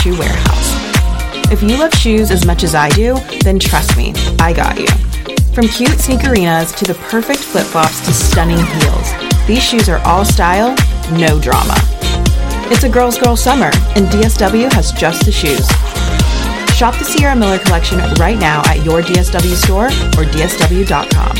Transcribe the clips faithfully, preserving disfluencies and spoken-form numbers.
Shoe Warehouse. If you love shoes as much as I do, then trust me, I got you. From cute sneakerinas to the perfect flip-flops to stunning heels, these shoes are all style, no drama. It's a girl's girl summer, and D S W has just the shoes. Shop the Sierra Miller collection right now at your D S W store or D S W dot com.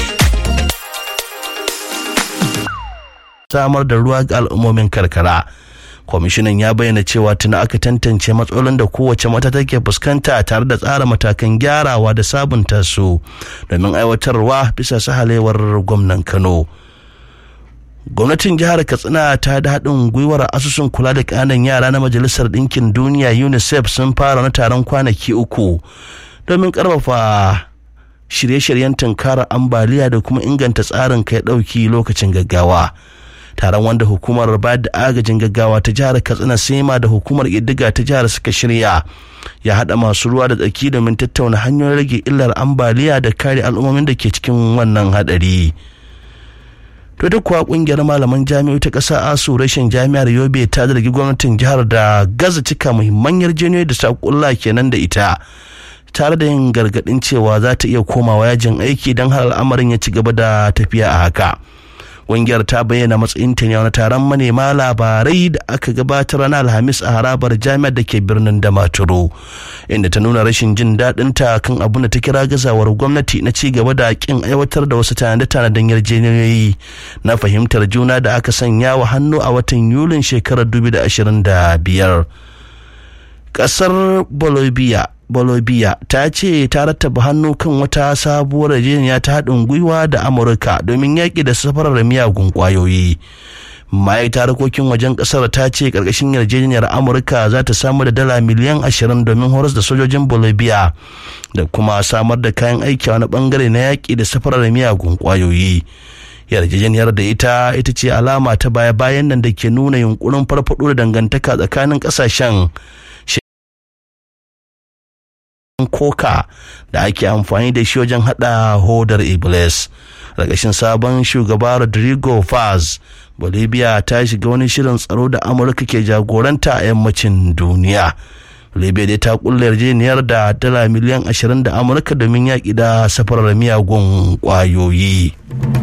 Samar da ruwa ga al'ummomin karkara. Kwamishinan ya bayyana cewa tuna aka tantance matsalolin da kowace mata take fuskanta tare da tsara matakan gyarawa da sabunta su domin aiwatarwa bisa sahalewar gwamnan Kano. Gwamnatin jihar Katsina ta da haɗin gwiwar asusun kula da ƙananan yara na Majalisar Ɗinkin Duniya UNICEF sun fara na taron kwanaki uku domin ƙarfafa shirye-shiryen tunkarar ambaliya da kuma inganta tsarin kai ɗauki lokacin gaggawa. Taron wanda hukumar ba da agajin gaggawa ta jihar Katsina Sema da hukumar ƙiddiga ta jihar suka shirya ya haɗa masu ruwa da tsaki domin tattauna hanyoyin rage illar ambaliya da kare al'ummomin da ke cikin wannan haɗari. To duk kuwa kungiyar malaman jami'o ta ƙasa ASU rashin jami'ar Yobe ta zargi gwamnatin jihar da gaza cika muhimman yarjejeniyoyi da ta kulla kenan da ita tare da yin gargadin cewa za ta iya komawa yajin aiki don har al'amarin ya ci gaba da tafiya a haka. Ƙungiyar ta bayyana matsayin ta ne wani taron manema labarai da aka gabatar ranar Alhamis a harabar jami'ar da ke birnin Damaturu, inda ta nuna rashin jin daɗin ta kan abin da ta kira gazawar gwamnati na ci gaba da kin aiwatar da wasu tanade-tanaden yarjejeniyoyi na fahimtar juna da aka sanya wa hannu a watan Yulin shekarar dubu da ashirin da biyar. Ƙasar Bolivia Bolivia ta ce ta rattaba hannu kan wata sabuwar yarjejeniya ta haɗin gwiwa da Amurka domin yaƙi da safarar miyagun ƙwayoyi. Ma'aikatar harkokin wajen ƙasar ta ce ƙarƙashin yarjejeniyar Amurka za ta samar da dala miliyan ashirin domin horas da sojojin Bolivia da kuma samar da kayan aiki a wani ɓangare na yaƙi da safarar miyagun ƙwayoyi. Yarjejeniyar da ita ita ce alama ta baya-bayan nan da ke nuna yunkurin farfaɗo da dangantaka tsakanin ƙasashen. Koka da ake amfani da shi wajen hada hodar iblis. Ƙarƙashin sabon shugaba Rodrigo Vaz, Bolivia ta shiga wani shirin tsaro da Amurka ke jagoranta a yammacin duniya. Bolivia dai ta kulle yarjejeniyar da dala miliyan ashirin da Amurka domin yaƙi da safarar miyagun ƙwayoyi.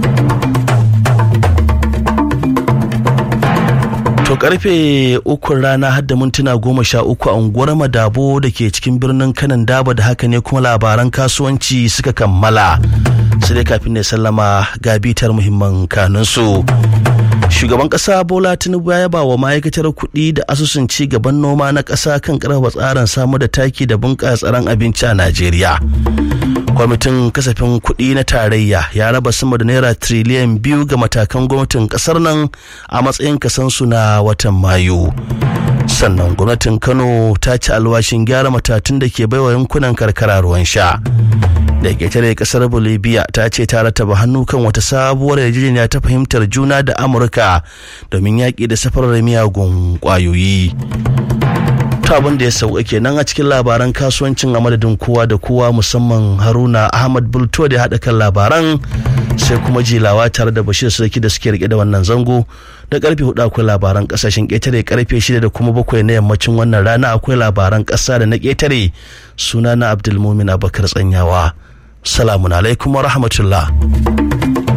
To karfe ukun rana har da mintuna goma sha uku a unguwar Madabo da ke cikin birnin Kanan Daba, da haka ne kuma labaran kasuwanci suka kammala. Sai dai kafin ne sallama ga bitar muhimman kanunsu. Shugaban ƙasa Bola Tinubu ya ba wa ma'aikatar kuɗi da asusun ci gaban noma na ƙasa kan ƙarfafa tsarin samar da taki da bunƙasa tsaron abinci a Najeriya. Kwamitin kasafin kuɗi na tarayya ya raba sama da naira tiriliyan biyu ga matakan gwamnatin ƙasar nan a matsayin kasansu na watan Mayu. Sannan gwamnatin Kano ta ci alwashin gyara matatun da ke baiwa yankunan karkara ruwan sha. Da ƙetare ƙasar Bolivia ta ce ta rataba hannu kan wata sabuwar yarjejeniya ta fahimtar juna da Amurka domin yaƙi da safarar miyagun ƙwayoyi. Abin da ya sauka kenan a cikin labaran kasuwancin a madadin kowa da kowa, musamman Haruna Ahmad Bulto da ya haɗa kan labaran, sai kuma Jilawa tare da Bashir Sarki da suke rike da wannan zango. Da karfe hudu akwai labaran kasashen ƙetare, karfe shida da kuma bakwai na yammacin wannan rana akwai labaran ƙasa da na ƙetare. Sunana Abdulmumin Abubakar Tsanyawa. Salamun alaikum wa rahmatullah.